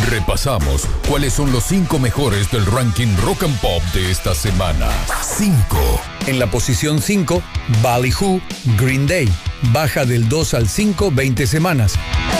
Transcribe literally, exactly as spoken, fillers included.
Repasamos cuáles son los cinco mejores del ranking Rock and Pop de esta semana. cinco. En la posición cinco, Ballyhoo, Green Day. Baja del dos al cinco, veinte semanas.